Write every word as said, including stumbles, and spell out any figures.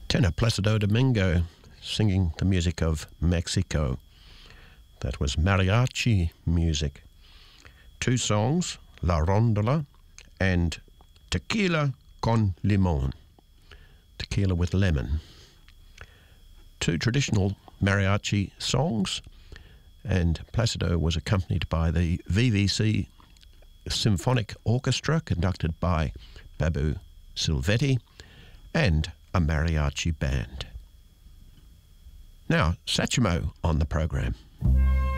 Tenor Placido Domingo singing the music of Mexico. That was mariachi music. Two songs, La Rondola and Tequila con Limon, tequila with lemon. Two traditional mariachi songs, and Placido was accompanied by the V V C Symphonic Orchestra conducted by Babu Silvetti and a mariachi band. Now, Satchmo on the program.